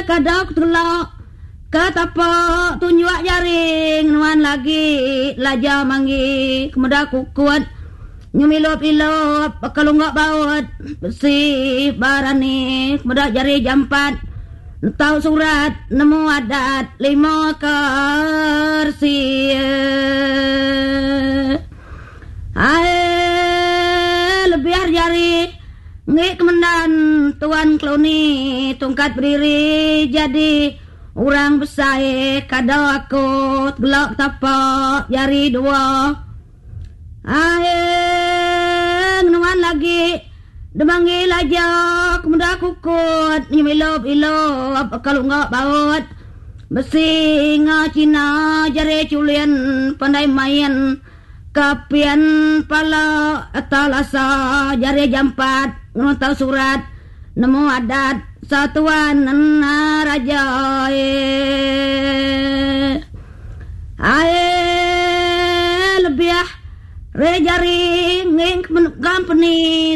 kadok tulok ketapa tunjuk jaring nuan lagi laja manggi kemudah kukut nyumilop-ilop kalau nggak baut bersih barani kemudah jari jampat tahu surat nemu adat 5 kersi lebih jari ngi kemendan tuan kloni tungkat berdiri jadi orang besar kada akut gelak tapak jari 2 nuan lagi demanggil aja kemudah kukut nyumilop-ilop kalau nggak baut besi Cina jari culian pandai main kapian pala etalasa jari jampat tahu surat nemu adat satuan raja lebih rejari nging company